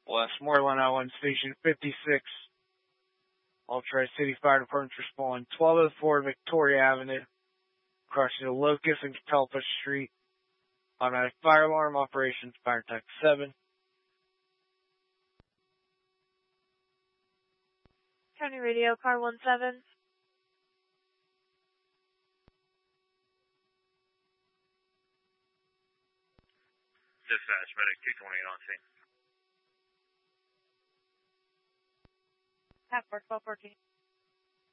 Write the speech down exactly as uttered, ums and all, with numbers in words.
Westmoreland, I one Station fifty-six. All Tri-City Fire Departments respond. twelve oh four Victoria Avenue, crossing the Locust and Catalpa Street. Automatic fire alarm operations, fire tech seven. County Radio, car one seven. Dispatch, medic two twenty-eight on scene. Half four, twelve fourteen.